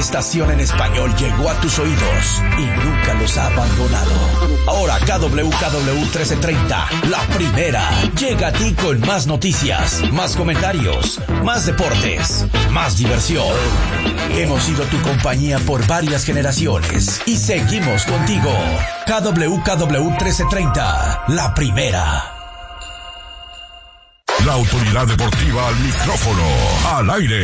estación en español llegó a tus oídos y nunca los ha abandonado. Ahora KWKW 1330, la primera, llega a ti con más noticias, más comentarios, más deportes, más diversión. Hemos sido tu compañía por varias generaciones y seguimos contigo. KWKW 1330, la primera. La autoridad deportiva al micrófono, al aire.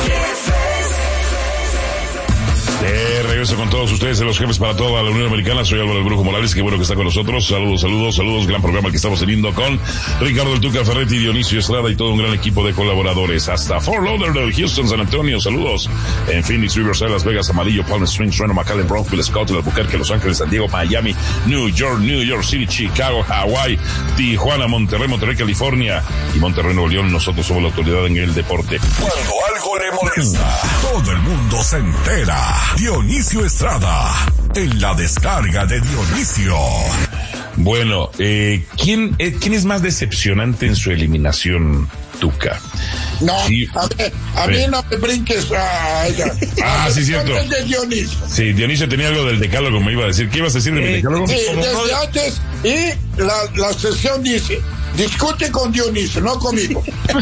Regreso con todos ustedes de los jefes para toda la Unión Americana. Soy Álvaro El Brujo Morales, qué bueno que está con nosotros. Saludos. Gran programa que estamos teniendo con Ricardo El Tuca Ferretti, Dionisio Estrada y todo un gran equipo de colaboradores. Hasta Fort Lauderdale, Houston, San Antonio, saludos. En Phoenix, Riverside, Las Vegas, Amarillo, Palm Springs, Reno, McAllen, Brownsville, Scottsdale, Albuquerque, Los Ángeles, San Diego, Miami, New York City, Chicago, Hawaii, Tijuana, Monterrey, California y Monterrey, Nuevo León. Nosotros somos la autoridad en el deporte. Cuando algo le molesta, todo el mundo se entera. Dionisio Estrada, en la descarga de Dionisio. Bueno, ¿quién es más decepcionante en su eliminación, Tuca? No, sí, a mí no me brinques. Sí, cierto. De Dionisio. Sí, Dionisio tenía algo del decálogo, me iba a decir. ¿Qué ibas a decir del decálogo? Sí, desde antes, y la sesión dice, discute con Dionisio, no conmigo.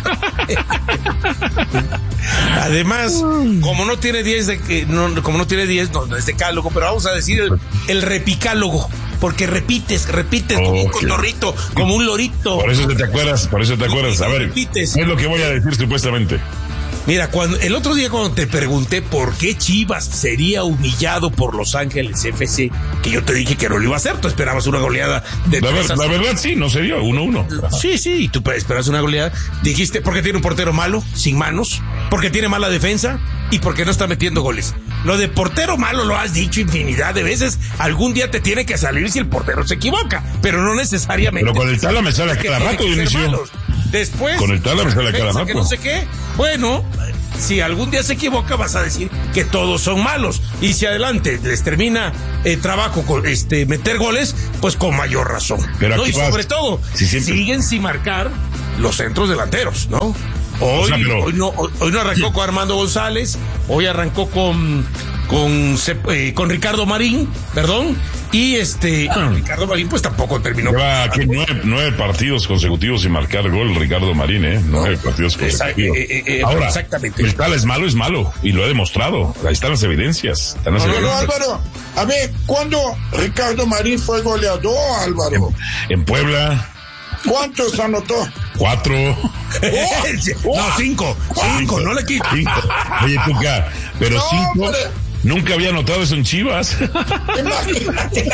Además, como no tiene 10 no es decálogo, pero vamos a decir el repicálogo, porque repites como un cotorrito, como un lorito. Por eso te acuerdas. A ver, repites. ¿qué es lo que voy a decir supuestamente? Mira, el otro día cuando te pregunté por qué Chivas sería humillado por Los Ángeles FC, que yo te dije que no lo iba a hacer, tú esperabas una goleada de la verdad sí, no se dio, 1-1. Sí, y tú esperas una goleada. Dijiste, porque tiene un portero malo, sin manos, porque tiene mala defensa y porque no está metiendo goles. Lo de portero malo lo has dicho infinidad de veces. Algún día te tiene que salir si el portero se equivoca, pero no necesariamente. Pero con el Tala me sale a cada rato, Dionisio. Después, con el Tala me sale a cada rato. Que no sé qué. Bueno, si algún día se equivoca, vas a decir que todos son malos. Y si adelante les termina trabajo con meter goles, pues con mayor razón. Pero ¿no? Y sobre todo, siguen sin marcar los centros delanteros, ¿no? Hoy no arrancó con Armando González, hoy arrancó con Ricardo Marín, y Ricardo Marín pues tampoco terminó. Lleva aquí 9 partidos consecutivos sin marcar gol Ricardo Marín, 9 partidos consecutivos. Ahora, exactamente. El Tala es malo, y lo ha demostrado. Ahí están las evidencias. No, Álvaro, a ver, ¿cuándo Ricardo Marín fue goleador, Álvaro? En Puebla. ¿Cuántos anotó? 4. No, 5, no le quito. 5. Oye, Tuca, pero 5 nunca había anotado eso en Chivas. Imagínate.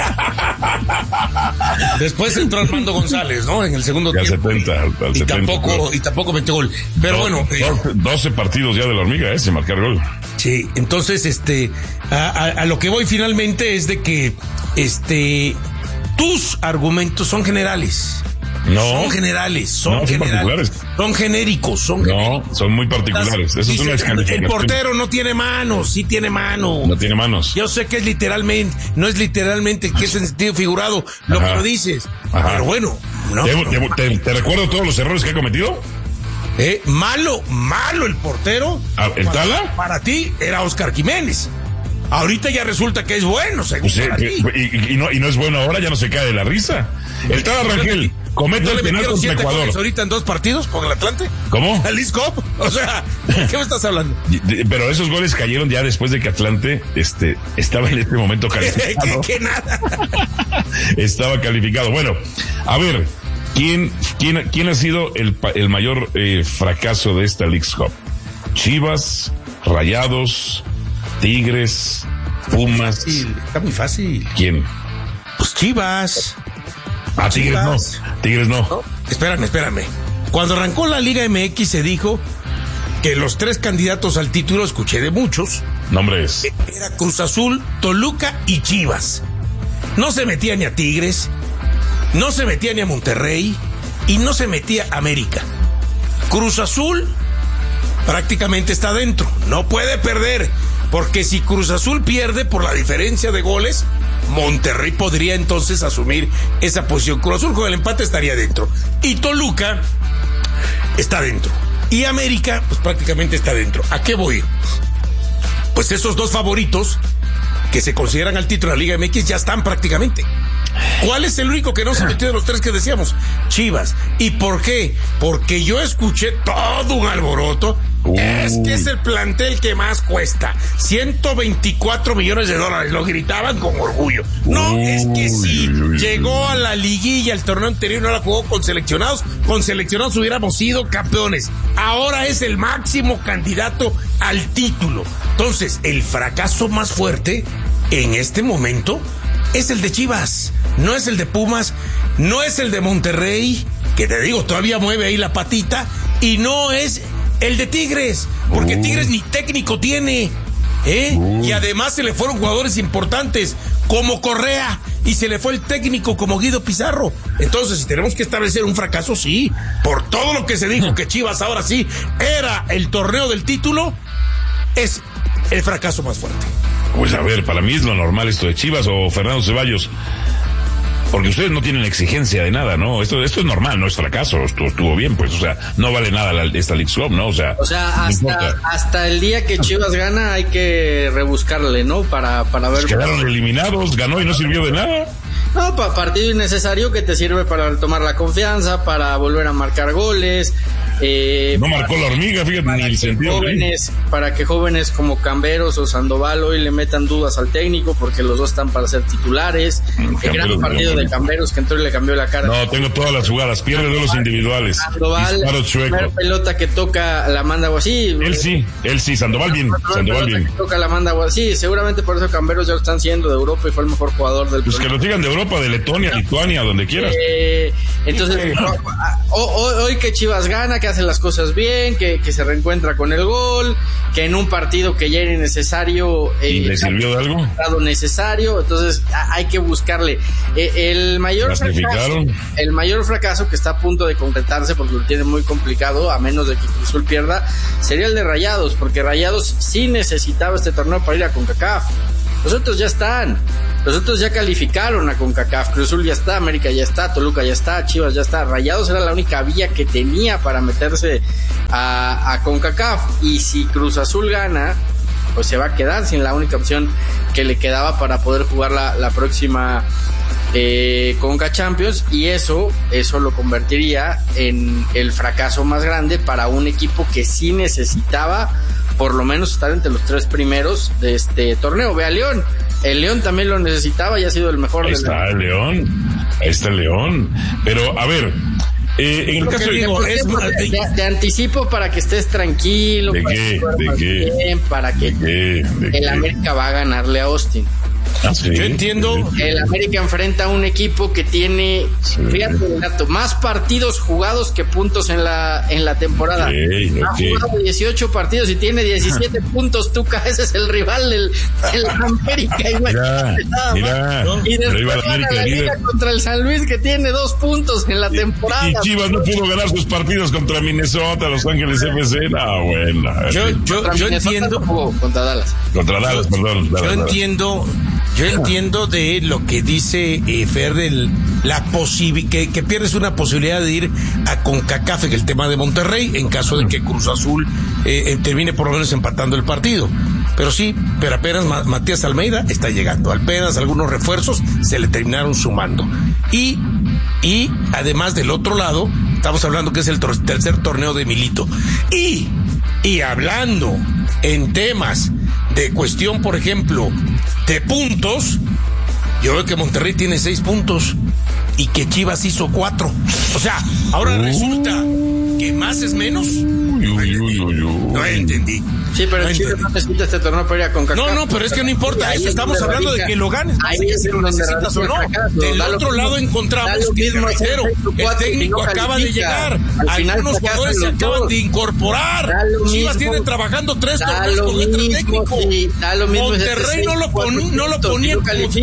Después entró Armando González, ¿no? En el segundo tiempo. Al 70. Y tampoco metió gol. Pero bueno. 12 partidos ya de la hormiga, sin marcar gol. Sí, entonces, a lo que voy finalmente es de que, tus argumentos son generales. No. Son generales, son generales. Son genéricos, son muy particulares. Eso es una descalificación. El portero no tiene manos, sí tiene mano. No tiene manos. Yo sé que no es literalmente, que es en sentido figurado lo que lo dices. Ajá. Pero bueno, ¿no? ¿Te recuerdo todos los errores que ha cometido? Malo el portero. ¿El Tala? Para ti era Oscar Jiménez. Ahorita ya resulta que es bueno, según para ti. Y no es bueno ahora, ya no se cae de la risa. El Tala Rangel comete el penal contra Ecuador. ¿Ahorita en 2 partidos con el Atlante? ¿Cómo? ¿Al Leagues Cup? O sea, ¿qué me estás hablando? Pero esos goles cayeron ya después de que Atlante estaba en este momento calificado. que nada. Estaba calificado. Bueno, a ver, ¿quién ha sido el mayor fracaso de esta Leagues Cup? Chivas, Rayados, Tigres, Pumas. Está muy fácil. ¿Quién? Pues Chivas. Tigres no. Espérame. Cuando arrancó la Liga MX se dijo que los 3 candidatos al título, escuché de muchos, nombres, era Cruz Azul, Toluca y Chivas. No se metía ni a Tigres, no se metía ni a Monterrey y no se metía a América. Cruz Azul prácticamente está dentro, no puede perder, porque si Cruz Azul pierde por la diferencia de goles, Monterrey podría entonces asumir esa posición. Cruz Azul con el empate estaría dentro. Y Toluca está dentro. Y América, pues prácticamente está dentro. ¿A qué voy? pues esos dos favoritos que se consideran al título de la Liga MX ya están prácticamente. ¿Cuál es el único que no se metió de los tres que decíamos? Chivas. ¿Y por qué? Porque yo escuché todo un alboroto. Es que es el plantel que más cuesta. 124 millones de dólares. Lo gritaban con orgullo. No, es que si llegó a la liguilla el torneo anterior, no la jugó con seleccionados hubiéramos sido campeones. Ahora es el máximo candidato al título. Entonces, el fracaso más fuerte en este momento es el de Chivas, no es el de Pumas, no es el de Monterrey, que te digo, todavía mueve ahí la patita, y no es el de Tigres, porque Tigres ni técnico tiene, y además se le fueron jugadores importantes, como Correa, y se le fue el técnico como Guido Pizarro. Entonces, si tenemos que establecer un fracaso, sí, por todo lo que se dijo que Chivas ahora sí era el torneo del título, es el fracaso más fuerte. Pues a ver, para mí es lo normal esto de Chivas o Fernando Ceballos, porque ustedes no tienen exigencia de nada, ¿no? Esto es normal, no es fracaso, estuvo bien, pues, o sea, no vale nada esta Leagues Cup, ¿no? O sea, hasta el día que Chivas gana hay que rebuscarle, ¿no? Para ver. Pues quedaron eliminados, ganó y no sirvió de nada. No, partido innecesario que te sirve para retomar la confianza, para volver a marcar goles. No marcó la hormiga, fíjate, ni el sentido. Para que jóvenes como Camberos o Sandoval hoy le metan dudas al técnico, porque los dos están para ser titulares. El gran partido de Camberos que entró y le cambió la cara. No, tengo todas las jugadas, pierde duelos individuales. Sandoval, la pelota que toca la manda así. Él sí, Sandoval bien. Que toca la manda así, seguramente por eso Camberos ya lo están siendo de Europa y fue el mejor jugador del Pues que lo digan de Europa, de Letonia, Lituania, donde quieras. Entonces, hoy que Chivas gana, que hace las cosas bien, que se reencuentra con el gol, que en un partido que ya era innecesario ¿y le sirvió de algo? Necesario, entonces hay que buscarle el mayor fracaso que está a punto de concretarse, porque lo tiene muy complicado, a menos de que Cruz Azul pierda, sería el de Rayados, porque Rayados sí necesitaba este torneo para ir a CONCACAF. Los otros ya están, los otros ya calificaron a CONCACAF, Cruz Azul ya está, América ya está, Toluca ya está, Chivas ya está, Rayados era la única vía que tenía para meterse a CONCACAF, y si Cruz Azul gana, pues se va a quedar sin la única opción que le quedaba para poder jugar la próxima Conca Champions, y eso lo convertiría en el fracaso más grande para un equipo que sí necesitaba por lo menos estar entre los tres primeros de este torneo. Ve a León, el León también lo necesitaba y ha sido el mejor. Ahí está el León, pero a ver, en el caso de anticipo para que estés tranquilo, ¿de qué? Para que el América va a ganarle a Austin. ¿Sí? Yo entiendo. El América enfrenta a un equipo que tiene, fíjate el dato, más partidos jugados que puntos en la temporada. Ha jugado 18 partidos y tiene 17 puntos, Tuca. Ese es el rival del América. Mira. Y después gana la Liga contra el San Luis, que tiene 2 puntos en la temporada. Y Chivas no pudo ganar sus partidos contra Minnesota, Los Ángeles FC. No, bueno. Yo entiendo. Contra Dallas, perdón. Yo entiendo de lo que dice Fer, que pierdes una posibilidad de ir a CONCACAF en el tema de Monterrey, en caso de que Cruz Azul termine por lo menos empatando el partido. Pero apenas Matías Almeida está llegando, apenas algunos refuerzos se le terminaron sumando. Y además del otro lado, estamos hablando que es el tercer torneo de Milito. Y hablando en temas de cuestión, por ejemplo, de puntos, yo veo que Monterrey tiene 6 puntos y que Chivas hizo 4. O sea, ahora resulta que más es menos. No entendí. Sí, pero Chivas no necesita este torneo para ir a CONCACAF. No, pero es que no importa. Estamos hablando de que lo ganes. Ahí es lo necesitas o no. Del otro lado encontramos que el técnico acaba de llegar. Algunos jugadores se acaban de incorporar. Chivas tiene trabajando 3 torneos con otro técnico. Monterrey no lo ponía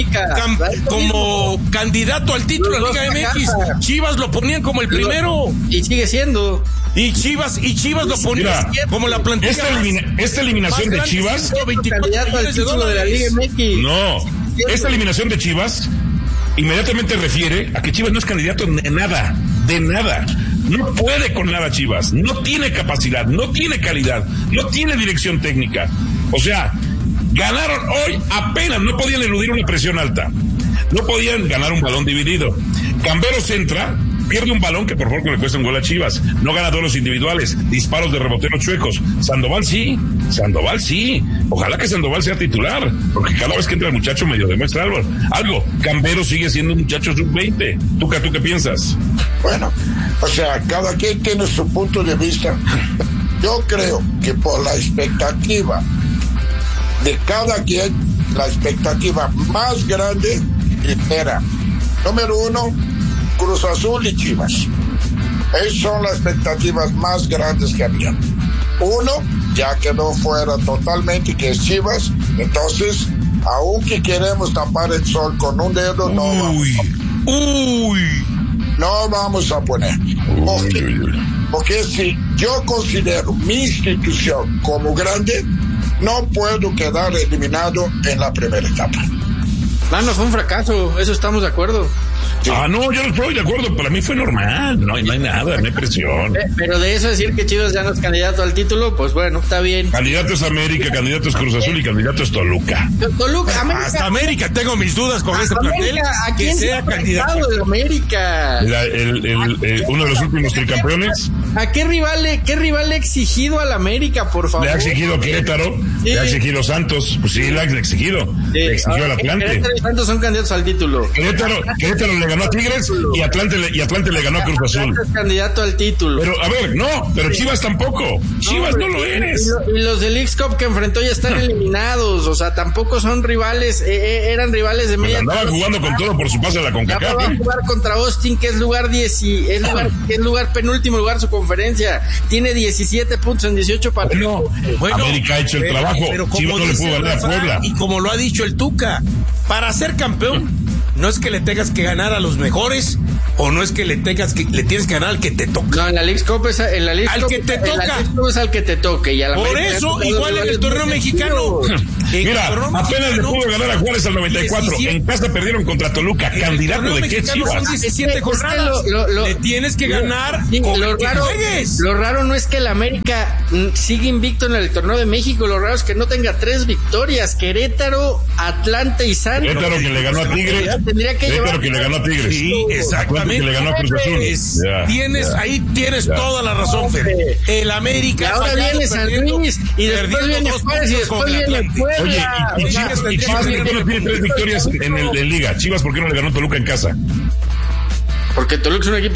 como candidato al título de la Liga MX. Chivas lo ponían como el primero. Y sigue siendo. Y Chivas lo ponía como la plantilla. Esta eliminación de Chivas, de la Liga MX. No, esta eliminación de Chivas inmediatamente refiere a que Chivas no es candidato de nada. No puede con nada Chivas, no tiene capacidad, no tiene calidad, no tiene dirección técnica. O sea, Ganaron hoy apenas, no podían eludir una presión alta. No podían ganar un balón dividido. Camberos entra, pierde un balón que por poco le cuesta un gol a Chivas. No gana duelos individuales, disparos de reboteros chuecos. Sandoval sí. Ojalá que Sandoval sea titular, porque cada vez que entra el muchacho medio demuestra algo. Camberos sigue siendo un muchacho sub-20. ¿Tú qué piensas? Bueno, o sea, cada quien tiene su punto de vista. Yo creo que por la expectativa de cada quien, la expectativa más grande era, número 1, Cruz Azul y Chivas. Esas son las expectativas más grandes que había. Uno, ya quedó fuera totalmente, que es Chivas. Entonces, aunque queremos tapar el sol con un dedo, no vamos a poner. Porque si yo considero mi institución como grande, no puedo quedar eliminado en la primera etapa. No fue un fracaso, eso estamos de acuerdo. Sí. No, yo no estoy de acuerdo, para mí fue normal, no hay nada, no hay presión. Pero de eso decir que Chivas ya no es candidato al título, pues bueno, está bien. Candidato es América, candidato es Cruz Azul y candidato es Toluca. América. Hasta América tengo mis dudas con este plantel. ¿A quién que sea candidato? El América. Uno de los últimos tricampeones. ¿A qué rival le ha exigido al América, por favor? Le ha exigido a Querétaro, sí. Le ha exigido Santos, pues sí, le ha exigido. Sí. Le exigió al Atlante. Querétaro y Santos son candidatos al título. Querétaro le ganó a Tigres y Atlante le ganó a Cruz Azul. Es candidato al título. Pero, a ver, pero Chivas tampoco. Chivas no lo eres. Y los del X-Cup que enfrentó ya están eliminados. O sea, tampoco son rivales. Eran rivales de media. Andaban jugando con todo por su pase a la CONCACAF. Van a jugar contra Austin, que es lugar penúltimo lugar de su conferencia. Tiene 17 puntos en 18 partidos. Bueno, América ha hecho el trabajo. Chivas no le pudo ganar a Puebla. Y como lo ha dicho el Tuca, para ser campeón no es que le tengas que ganar a los mejores, o no es que le tienes que ganar al que te toca. No, en la Leagues Cup es al que te toca. Es al que te toque. Y a la por eso, igual en el torneo mexicano. Mira, apenas le pudo ganar a Juárez al 94. 17. En casa perdieron contra Toluca. Candidato de qué, Chivas. Son 17 jornadas. Le tienes que ganar con el que juegues. Lo raro no es que el América siga invicto en el torneo de México. Lo raro es que no tenga 3 victorias. Querétaro, Atlante y Santos. Querétaro que le ganó a Tigres. Querétaro que le ganó a Tigres. Sí, exactamente. Que le ganó a Cruz Azul. Ahí tienes toda la razón, Fede. El América. Y ahora viene San Luis y después viene Juárez y después viene Puebla. Oye, y Chivas ¿por qué no tiene 3 victorias en Liga? Chivas, ¿por qué no le ganó Toluca en casa? Porque Toluca es un equipo